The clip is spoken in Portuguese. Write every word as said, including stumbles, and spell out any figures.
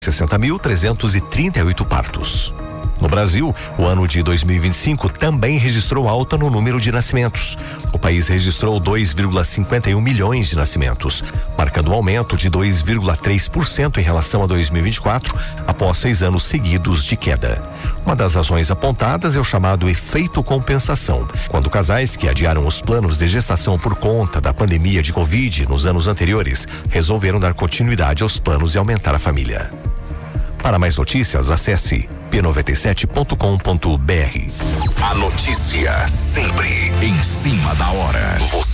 sessenta mil trezentos e trinta e oito partos. No Brasil, o ano de dois mil e vinte e cinco também registrou alta no número de nascimentos. O país registrou dois vírgula cinquenta e um milhões de nascimentos, marcando um aumento de dois vírgula três por cento em relação a dois mil e vinte e quatro, após seis anos seguidos de queda. Uma das razões apontadas é o chamado efeito compensação, quando casais que adiaram os planos de gestação por conta da pandemia de Covid nos anos anteriores resolveram dar continuidade aos planos e aumentar a família. Para mais notícias, acesse p noventa e sete ponto com ponto b r. A notícia sempre em cima da hora. Você